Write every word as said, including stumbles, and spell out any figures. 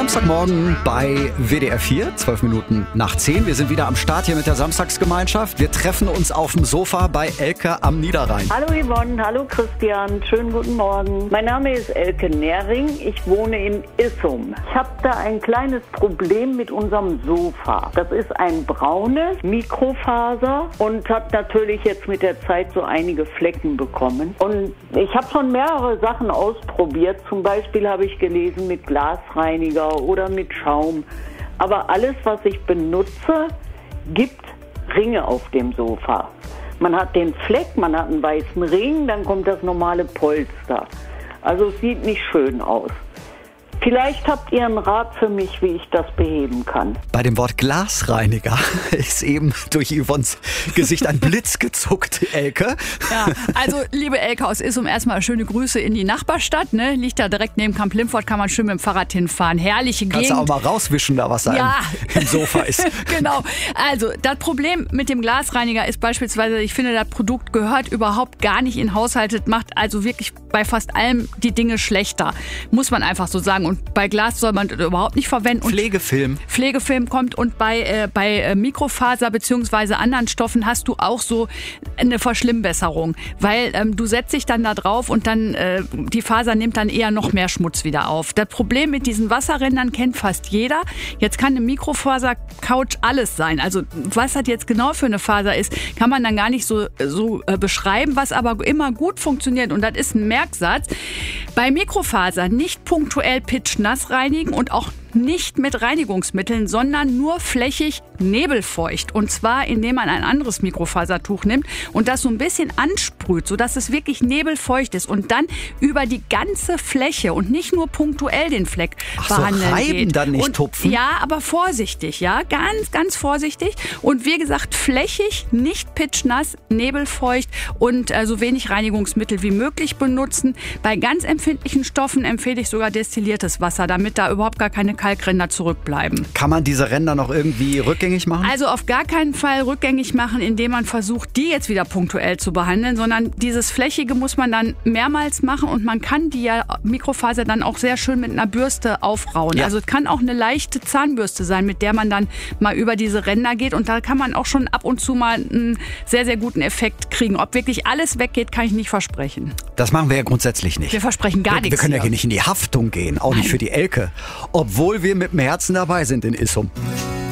Samstagmorgen bei W D R vier, zwölf Minuten nach zehn. Wir sind wieder am Start hier mit der Samstagsgemeinschaft. Wir treffen uns auf dem Sofa bei Elke am Niederrhein. Hallo Yvonne, hallo Christian, schönen guten Morgen. Mein Name ist Elke Nehring, ich wohne in Issum. Ich habe da ein kleines Problem mit unserem Sofa. Das ist ein braunes Mikrofaser und hat natürlich jetzt mit der Zeit so einige Flecken bekommen. Und ich habe schon mehrere Sachen ausprobiert. Zum Beispiel habe ich gelesen mit Glasreiniger oder mit Schaum. Aber alles, was ich benutze, gibt Ringe auf dem Sofa. Man hat den Fleck, man hat einen weißen Ring, dann kommt das normale Polster. Also es sieht nicht schön aus. Vielleicht habt ihr einen Rat für mich, wie ich das beheben kann. Bei dem Wort Glasreiniger ist eben durch Yvonnes Gesicht ein Blitz gezuckt, Elke. Ja, also liebe Elke aus Issum, erstmal schöne Grüße in die Nachbarstadt. Ne? Liegt da direkt neben Camp Limfort, kann man schön mit dem Fahrrad hinfahren. Herrliche Gegend. Kannst du auch mal rauswischen, da was da ja. im, im Sofa ist. Genau. Also das Problem mit dem Glasreiniger ist beispielsweise, ich finde, das Produkt gehört überhaupt gar nicht in Haushalte. Macht also wirklich bei fast allem die Dinge schlechter. Muss man einfach so sagen. Und bei Glas soll man das überhaupt nicht verwenden. Und Pflegefilm. Pflegefilm kommt und bei, äh, bei äh, Mikrofaser bzw. anderen Stoffen hast du auch so eine Verschlimmbesserung. Weil ähm, du setzt dich dann da drauf und dann äh, die Faser nimmt dann eher noch mehr Schmutz wieder auf. Das Problem mit diesen Wasserrändern kennt fast jeder. Jetzt kann eine Mikrofaser-Couch alles sein. Also was das jetzt genau für eine Faser ist, kann man dann gar nicht so, so äh, beschreiben, was aber immer gut funktioniert. Und das ist ein Merksatz. Bei Mikrofaser nicht punktuell pitch-nass reinigen und auch nicht mit Reinigungsmitteln, sondern nur flächig nebelfeucht. Und zwar, indem man ein anderes Mikrofasertuch nimmt und das so ein bisschen ansprüht, sodass es wirklich nebelfeucht ist. Und dann über die ganze Fläche und nicht nur punktuell den Fleck Ach so, behandeln reiben geht. dann nicht und, tupfen? Ja, aber vorsichtig, ja, ganz, ganz vorsichtig. Und wie gesagt, flächig, nicht pitch-nass, nebelfeucht und äh, so wenig Reinigungsmittel wie möglich benutzen. Bei ganz empfindlichen Stoffen empfehle ich sogar destilliertes Wasser, damit da überhaupt gar keine Kalkränder zurückbleiben. Kann man diese Ränder noch irgendwie rückgängig machen? Also auf gar keinen Fall rückgängig machen, indem man versucht, die jetzt wieder punktuell zu behandeln, sondern dieses Flächige muss man dann mehrmals machen und man kann die ja Mikrofaser dann auch sehr schön mit einer Bürste aufrauen. Ja. Also es kann auch eine leichte Zahnbürste sein, mit der man dann mal über diese Ränder geht und da kann man auch schon ab und zu mal einen sehr, sehr guten Effekt kriegen. Ob wirklich alles weggeht, kann ich nicht versprechen. Das machen wir ja grundsätzlich nicht. Wir versprechen gar wir, nichts. Wir können ja hier hier nicht in die Haftung gehen, auch Nein. nicht für die Elke. Obwohl wir mit dem Herzen dabei sind in Issum.